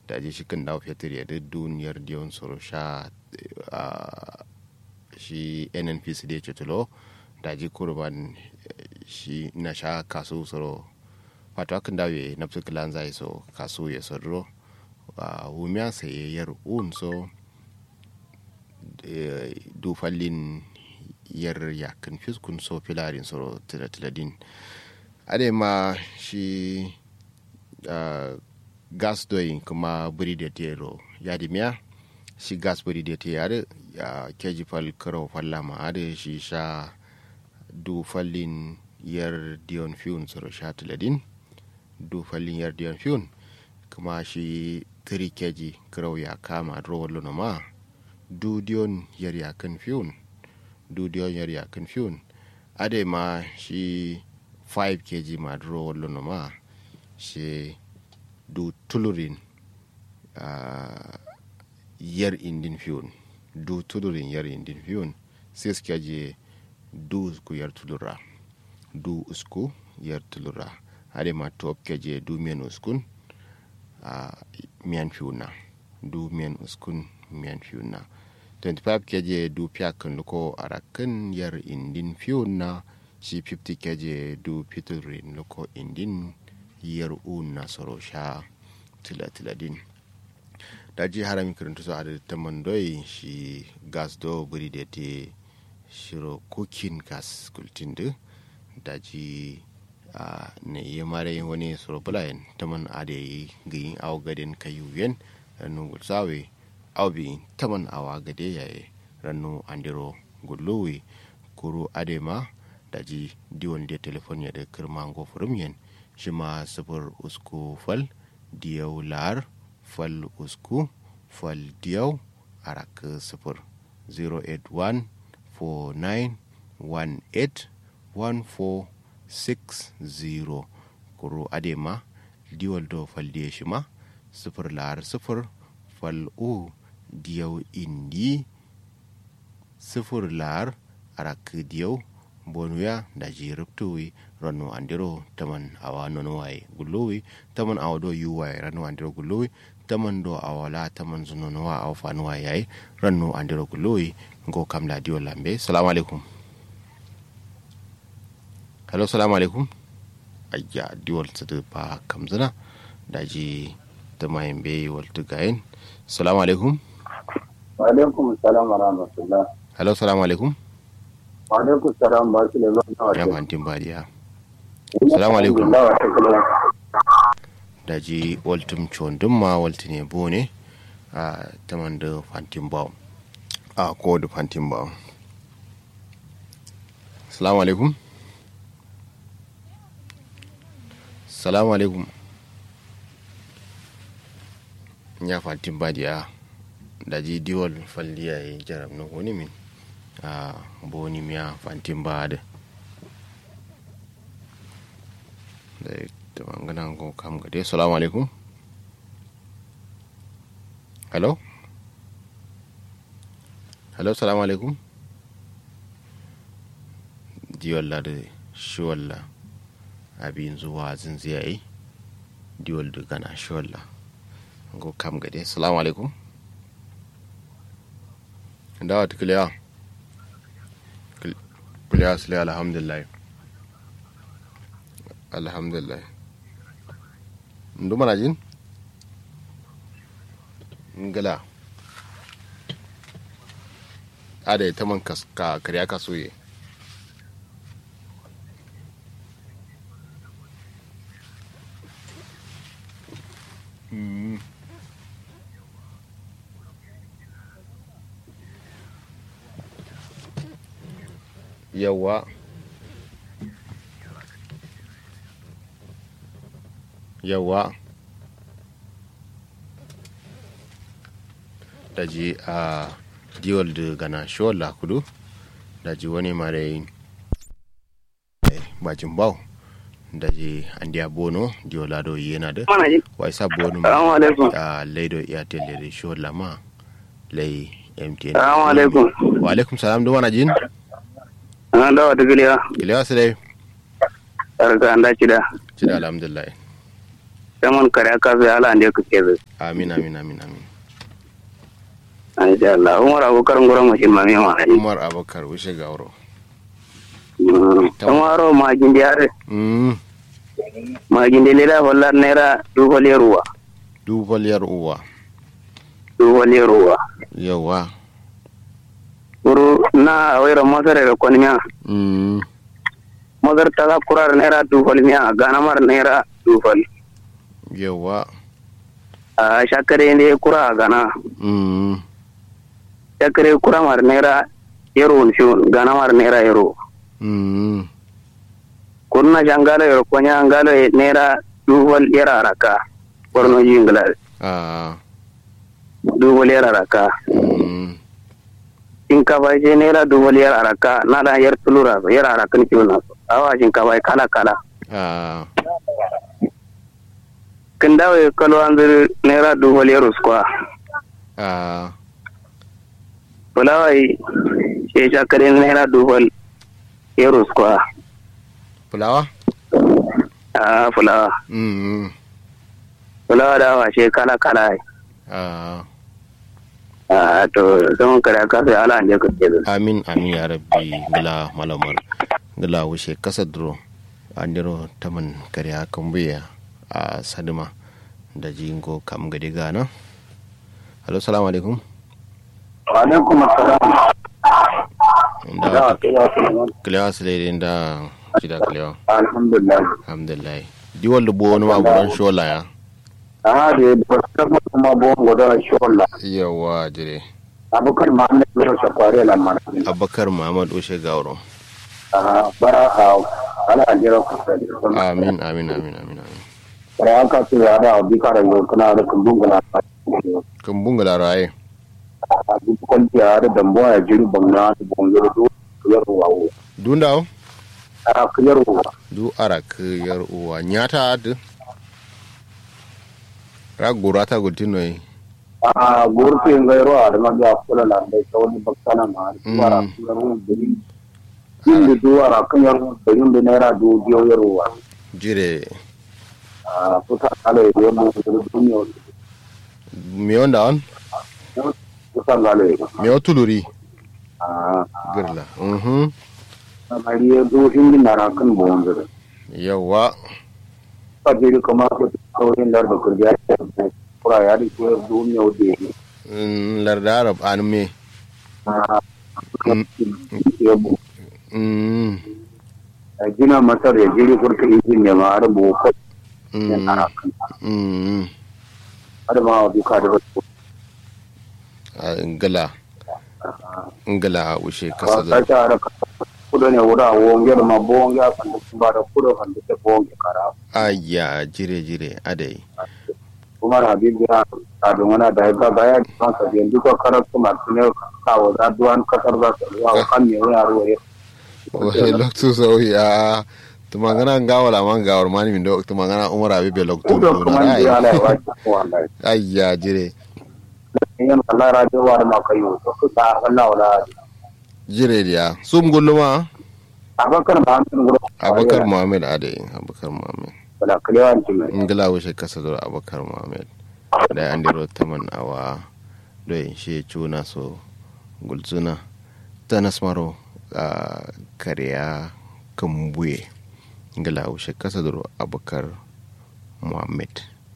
da ji shi kan dawo fetur ya da duniyar diyon soro sha shi nnpc da ya tulo da ji kurban shi na sha kasu soro wato akan dawo ya nafsu kilan zai so kasu ya soro wumiya sai yar un so dufallin yar yakin fiskun so filarin soro tiladin ade ma shi gas doyin kuma buri da tero ya dimiya shi gas buri da te yare keji fal karo fallama ade shi sha dufallin yar dion fiun soro sha tiladin dufallin yar dion fiun kuma shi 3 kg karo ya kama drowar lunama dudiyon yar yakin fiun dudiyon yar yakin fiun ade ma shi 5 kg ma drowar lunama shi du tulurin yar indin fiun du tulurin yar indin fiun 6 kg du usku yar tulura du usku yar tulura ade ma top kg du men uskun miyan fiuna du miyan uskun miyan fiuna 25 kg du piakan luko arakan yar indin fiuna shi 50 kg du piturin luko indin yar una soro sha tiladin daji harami kirintu so ada teman doi shi gas do buri de te shiro cooking gas kultindu daji ne yemare wani soro bulayen taman ade gi aw gaden kayuyen ranu gulsawe aw bi taman awa gade yaye ranu andiro gulluwi kuru adema daji diwon de telefon ya de kirmango furumyen shima sifir usku fal diyaw lar fal usku fal diyaw arak sifir 081 49 18 14 60 kuro adema diwal do fal diya shima sifir lar sifir fal u diyaw indi sifir lar arak diyaw bonuya da jiruptuwi ranu andiro taman awa nono waye gulluwi taman awa do yuwaye ranu andiro gulluwi taman do awala taman zunono wa awa fanuwa yayi ranu andiro gulluwi ngo kamla diyo lambe. Salamu alaikum. Hello, salamu alaikum. Ayya diwal sadu pa kamzana daji tamayin be waltu gayin. Salamu alaikum. Wa alaikum salam wa rahmatullah. Hello, salamu alaikum. Wa alaikum salam ba su lalo ya mantin bariya. Salamu alaikum. Daji waltum chondum ma waltine bone a taman da fantin bawo a ko da fantin bawo. Salamu alaikum. Salamu alaikum. Ya fantin bariya daji diwal falliya ya jarab na wani min a boni miya fantin ba da ta mangana ko kam gade. Assalamu alaikum. Hello, assalamu alaikum. Diwal la da shiwalla abin zuwa zinziyayi diwal da gana shiwalla ko kam gade. Assalamu alaikum. dawa ta kiliya sile alhamdulillah ndu mana jin ngala ade taman ka kariya ka soye yawa daji a diwal da gana shola kudu daji wani mare bajin bau daji andiya bono diwala do yana da wai sa bono a laido iya tele shola ma lai MTN. Assalamu alaikum. Wa alaikum salam, do wana jin? An dawo da giliya. Giliya sai dai. Barka an dace da. Cida alhamdulillah. saman kare aka sai ala ande ku ke zai amin insha Allah Umar Abubakar ngoro mashin mami ma Umar Abubakar wishe gawro Umaro magindi are magindi lera wala nera dubal yaruwa yawa uru na awira masare ga konmiya magar taga kurar nera dubal miya ganamar nera dubal yawa a shakare ne kura gana shakare kura mar nera yaro shi ganamar nera yaro kurna jangalo yaro konya angalo nera dubal yara raka borno jingla dubal yara raka shinkafa je nera dubal yara raka nada yar tulura yara raka ni kiuna awa shinkafa kala kandawe kalo anzir nera dubal yaro skwa fulawai she shakare nera dubal yaro skwa fulawa fulawa fulawa da washe kala to zaman kare ka sai ala ne ka ce amin ya rabbi gila malamar gila wuce kasa duro andiro taman kare kan buya a sadima da jingo kam gadi gana hello assalamu alaikum wa alaikum assalam da kliya sile da kida kliya alhamdulillah diwal da bo wani magudan shola ya de kuma bon goda shola yawa jire abakar muhammad o shakware la man abakar muhammad o she gawro bara ala ajira ko amin bara ka su ada bikara yo kana da kumbungala raye ko ya da dambo ya jiru bangna bongoro do yarwa dundaw yarwa du arak yarwa nyata ad ragurata gutinoy gurti ngairo ad magya kula la dai tawni bakkana ma wara yarwa din du arak yarwa din de nera du dio yarwa jire puta ale yo mo dunyo mionda on puta ale mio tuluri girla mariye do hindi narakan bonde yawa pajiri kuma ko saurin lar da kurbiya pura yari ko duniya ode lar da arab anme jina masar ya jiri kurka izin ne ma arabu ko narakan adama duka da wasu ngala ushe kasa da kudo ne wura wonge ma bonge kan da da kudo kan da bonge kara ayya jire adai Umar Habib ya adu mana da ga baya kan ka den duka karatu martine ka wa da duan kasar da wa kan ne ya ruwa o loktu so ya tumangana ngawala mangawar mani min do tumangana Umar Habib loktu ayya jire yan Allah radio wa ma kayo to ta Allah wala jire dia sum gulluma Abakar Muhammad ade Abakar Muhammad wala kliyan timme ngala wo she kasador Abakar Muhammad da andiro taman awa do she chuna so gulzuna tanasmaro kariya kambuye ngala wo she kasador Abakar Muhammad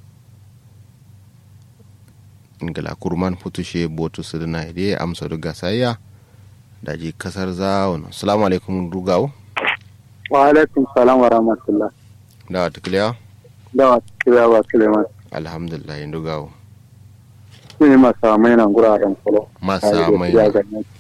ngala kurman putushe botu sudana ide amsa do gasaya daji kasar zawon. Assalamu alaikum rugawo. Wa alaikum salam wa rahmatullah. Da wata kiliya? Da wata kiliya wa kiliya. Alhamdulillah yin rugawo. Kuni masamai na guraren kolo. Masamai na.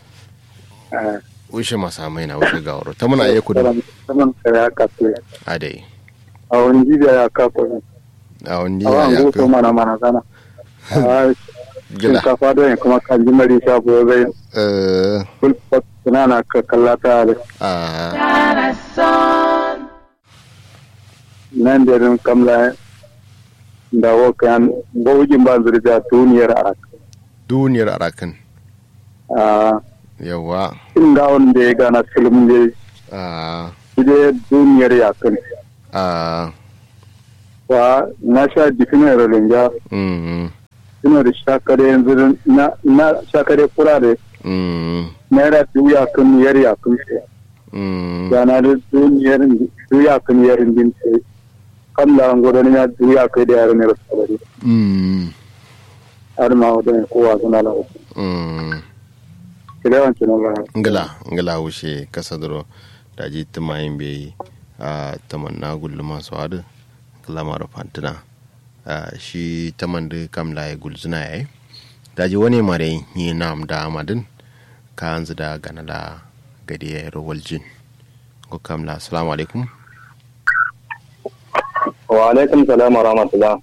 Ushe masamai na ushe gawaro. Ta muna iya kudu. Taman kare aka fi. Adai. A wani jibiya ya kafa ne. A wani jibiya ya kafa. mana sana. Shinkafa don kuma kan jimari shafi zai kulfat sunana ka kallata da nan da rin kamla da wakan bawujin ba zurga duniyar arakan yawa inda wanda ya gana filmin da ide duniyar yakan wa na sha difina rolinga ina da shakare yanzu na shakare kurare naira duya kan yar ya kan yana da duya kan yar din sai kam da ngodan ya duya kai da yar ne rasabari har ma da kowa suna lawo kilewan tunan ngala wuce kasadro da ji tumayin bai a tamanna gulluma su hadu lamar fantina shi taman da kamla ya gulzuna ya yi daji wani mare yi nam da amadin ka hanzu da ganala gadi ya yi rawar jin ko kamla assalamu alaikum wa alaikum salam wa rahmatullah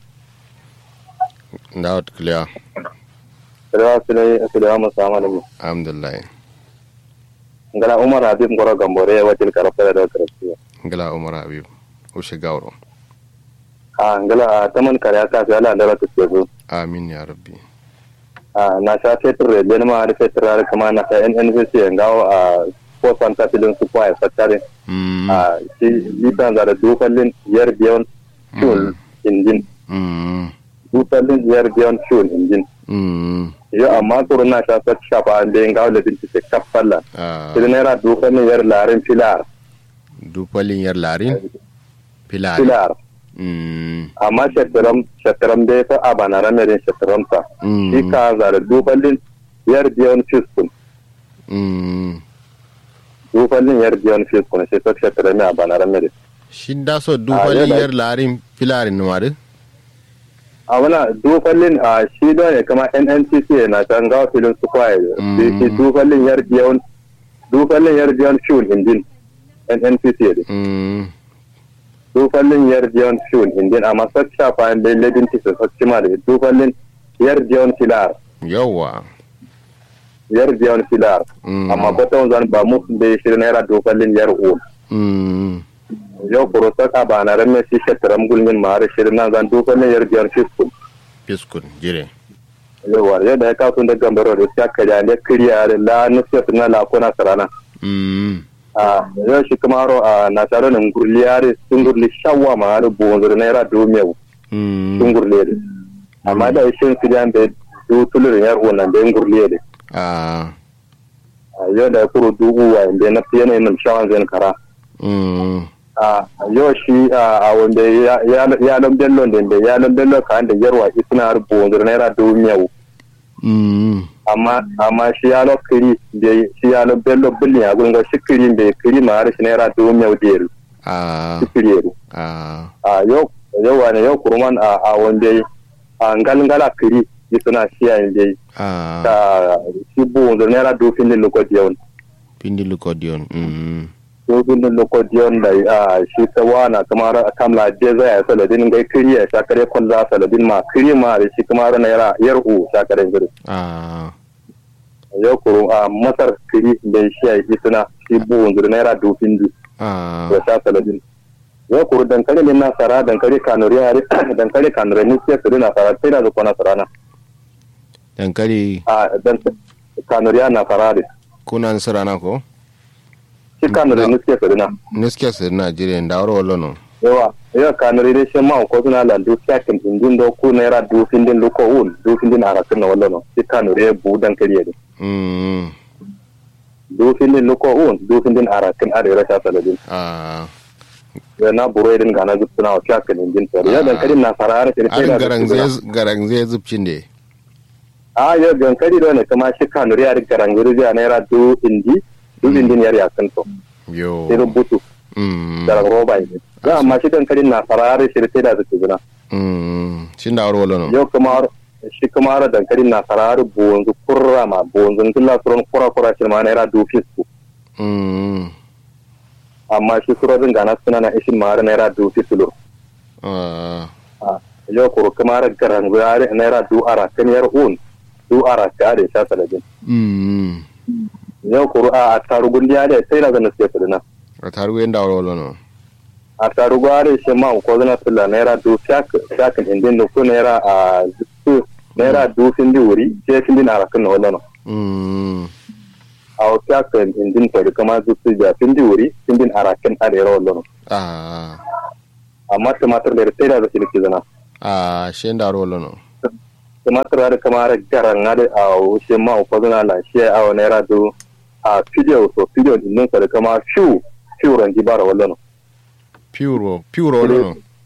da wata kuliya Assalamu alaikum. Alhamdulillah. Ngala Umar Habib ngoro gambore wajil karafara da karafia. Ngala Umar Habib ushe gauro. Ngala taman kare ka fi ala da ta tsezo. Amin ya rabbi. Na sha fetur da ma da fetur kama na ka NNVC ngawo ko santa filin su kwa fatare. Shi litan da dukallin yar biyon fuel engine. Dukallin yar biyon fuel engine. Yo amma turu na sha ta shafa da yin gawo da binci ta kafalla idan naira dukkanin yar larin filar dukkanin yar larin filar amma shataram da ya ta abana ramarin shataramta shi ka zara dukkanin yar biyan fiskun dukkanin yar biyan fiskun shi ta shataram ya abana ramarin shi da so dukkanin yar larin filarin nuwarin a wana dukkanin a shi da ne kama NNCC na can gawa filin su kwaye shi dukkanin yar biyan fuel engine NNCC ne dukkanin yar biyan fuel engine amma sa shafa da ledin tisa sa cima da dukkanin yar biyan filar yawa yar biyan filar amma kwata wanzan ba mu da ya shirin naira dukkanin yar o yau kurosa ka ba na ramme shi shataram gulmin ma har shirin nan zan duka ne yar biyar fiskun jire yau da ya kawo da gambaro da ya kariya ne kiriya da la nusiyat na la kona sarana yau shi kuma ro na tare nan gurliyare sun gurli shawwa ma har bonzo na yara do mewu sun gurle de amma da shi su da du tulur yar wannan da gurliye de yau da kuro dugu wa inda na fiye ne nan shawan zan kara yau shi a wanda yalan bello da yalan bello ka da yarwa suna har bonzo naira 2000 amma shi yalan kiri da shi yalan bello bulli a gunga shi kiri da kiri ma har shi naira 2000 da shi kiri yau wani yau kurman a wanda ngalngala kiri suna shi yayin da shi bonzo naira 2000 lokodiyon pindi lokodiyon sojin lokodiyon da shi ta wana kamar kamla je zai ya saladin gai kiriya shakare kwalla saladin ma kiri ma da shi kamar na yar u shakare gari yau kuro masar kiri da shi ya yi suna shi buwun zuri naira 2000 da sha saladin yau kuro dankali ne na sara dankali kanuri ni siya sari na sara sai na zuwa na sara na dankali kanuri na sara da kuna sara na ko kanuri niske sirna jire ndawro wolono yawa kanuri ne shi ma ko suna la du sakin indin do ku naira du findin lu ko un du findin arakin na wolono shi kanuri bu dan kariye du findin lu ko un du findin arakin are rasha saladin na buro idin gana zubtuna wa sakin indin to ya dan kari na farare sai da garang zai zubcin de ya dan kari do ne kuma shi kanuri are garang zai naira du indi dubin din yari akan to yo sai rubutu da roba ne za amma shi dan kadin na farare shi sai da su gina shin da wolo no yo kuma shi kuma dan kadin na farare bonzu kurra ma bonzu killa suron kura shi ma naira dufis ku amma shi suron gana suna na ishin ma naira dufis lo yo ko kuma garan gare naira du ara kan yar un du ara kare sha saladin yau kuru a tarugun da sai na zana sai fadina a tarugu yanda wala no a tarugu are shi ma ko zana tilla naira du shakin indin da ko naira a zu naira du fin di wuri sai fin din arakan wala no a shakin indin to kuma zu ja fin di wuri fin din arakan are wala no amma tumatir da sai da shi zana a shen da rolo no tumatir da kamar garanga da a wuce ma ko zana la shi a naira do a video din nan da kama fiu rangi bara wallo no pure no